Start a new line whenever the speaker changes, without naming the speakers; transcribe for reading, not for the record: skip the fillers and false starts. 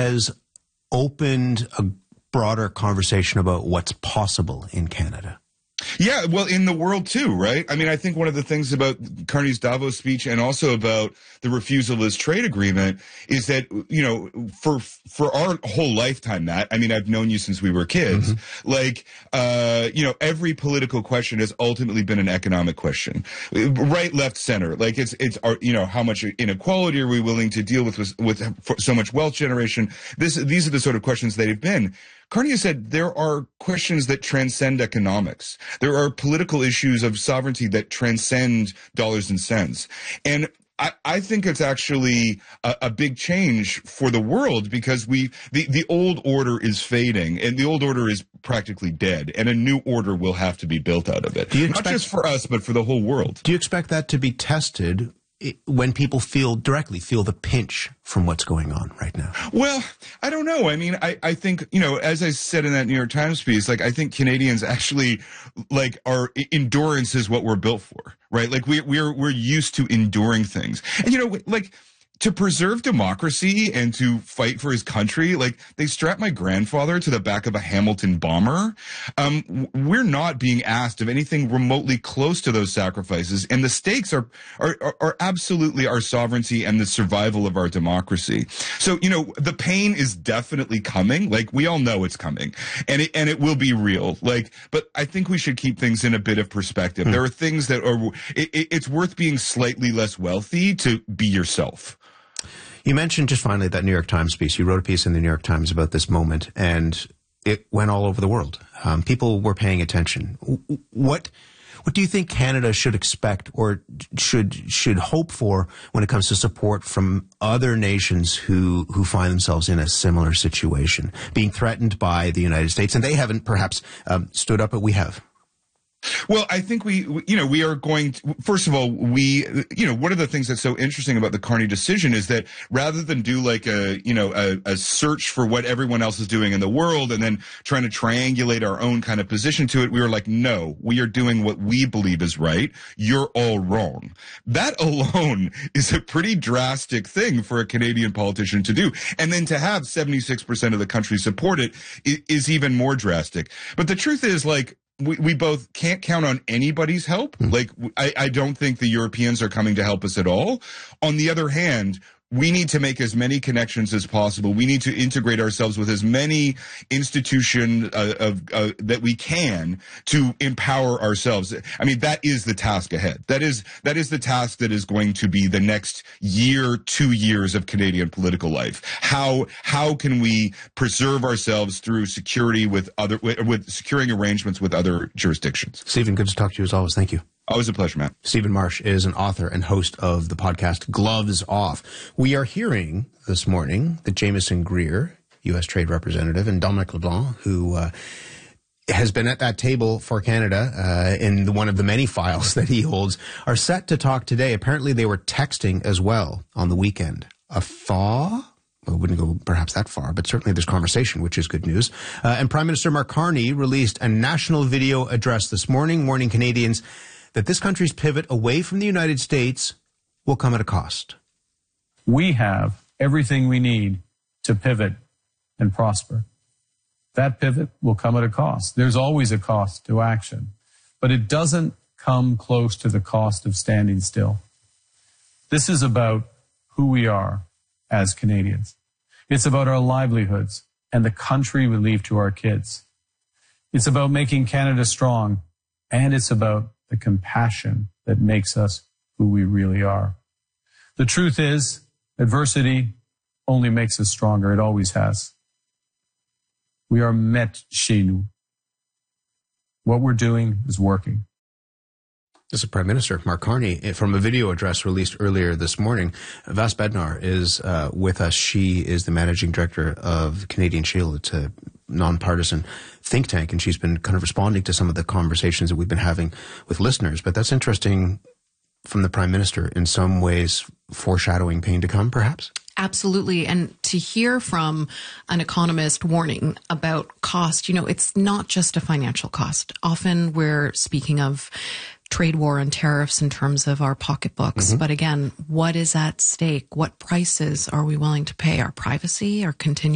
has opened a broader conversation about what's possible in Canada.
Yeah, well, in the world too, right? I mean, I think one of the things about Carney's Davos speech and also about the refusal of this trade agreement is that, you know, for our whole lifetime, Matt, I mean, I've known you since we were kids, like, you know, every political question has ultimately been an economic question. Right, left, center. Like, it's you know, how much inequality are we willing to deal with so much wealth generation? These are the sort of questions that have been. Carney has said there are questions that transcend economics. There are political issues of sovereignty that transcend dollars and cents. And I think it's actually a big change for the world because the old order is fading and the old order is practically dead and a new order will have to be built out of it. Not just for us, but for the whole world.
Do you expect that to be tested when people directly feel the pinch from what's going on right now?
Well, I don't know. I mean, I think, you know, as I said in that New York Times piece, like, I think Canadians actually, like, our endurance is what we're built for, right? Like, we're used to enduring things. And, you know, like, to preserve democracy and to fight for his country, like, they strapped my grandfather to the back of a Hamilton bomber. We're not being asked of anything remotely close to those sacrifices, and the stakes are absolutely our sovereignty and the survival of our democracy. So, you know, the pain is definitely coming. Like, we all know it's coming, and it will be real. Like, but I think we should keep things in a bit of perspective. There are things that are. It's worth being slightly less wealthy to be yourself.
You mentioned just finally that New York Times piece. You wrote a piece in the New York Times about this moment, and it went all over the world. People were paying attention. What do you think Canada should expect or should hope for when it comes to support from other nations who find themselves in a similar situation, being threatened by the United States, and they haven't perhaps stood up, but we have?
Well, I think we are going to, first of all, one of the things that's so interesting about the Carney decision is that rather than do like a search for what everyone else is doing in the world and then trying to triangulate our own kind of position to it, we were like, no, we are doing what we believe is right. You're all wrong. That alone is a pretty drastic thing for a Canadian politician to do. And then to have 76% of the country support it is even more drastic. But the truth is, like, we both can't count on anybody's help. Like, I don't think the Europeans are coming to help us at all. On the other hand, we need to make as many connections as possible. We need to integrate ourselves with as many institutions that we can to empower ourselves. I mean, that is the task ahead. That is the task that is going to be the next year, 2 years of Canadian political life. How can we preserve ourselves through security with securing arrangements with other jurisdictions?
Stephen, good to talk to you as always. Thank you.
Always a pleasure, Matt.
Stephen Marsh is an author and host of the podcast Gloves Off. We are hearing this morning that Jameson Greer, U.S. Trade Representative, and Dominic LeBlanc, who has been at that table for Canada in one of the many files that he holds, are set to talk today. Apparently they were texting as well on the weekend. A thaw? Well, it wouldn't go perhaps that far, but certainly there's conversation, which is good news. And Prime Minister Mark Carney released a national video address this morning warning Canadians that this country's pivot away from the United States will come at a cost.
We have everything we need to pivot and prosper. That pivot will come at a cost. There's always a cost to action, but it doesn't come close to the cost of standing still. This is about who we are as Canadians. It's about our livelihoods and the country we leave to our kids. It's about making Canada strong, and it's about the compassion that makes us who we really are. The truth is, adversity only makes us stronger. It always has. We are met chez nous. What we're doing is working.
This is Prime Minister Mark Carney from a video address released earlier this morning. Vas Bednar is with us. She is the managing director of Canadian Shield. It's a nonpartisan think tank, and she's been kind of responding to some of the conversations that we've been having with listeners. But that's interesting from the Prime Minister, in some ways foreshadowing pain to come, perhaps?
Absolutely. And to hear from an economist warning about cost, it's not just a financial cost. Often we're speaking of trade war and tariffs in terms of our pocketbooks. But again, what is at stake? What prices are we willing to pay? Our privacy, our continued